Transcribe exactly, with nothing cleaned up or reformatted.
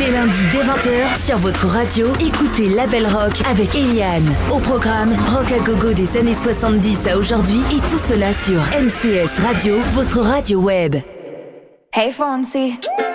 les lundis dès vingt heures sur votre radio, écoutez Label Rock avec Eliane. Au programme, rock à gogo des années soixante-dix à aujourd'hui et tout cela sur M C S Radio, votre radio web. Hey Fonzie.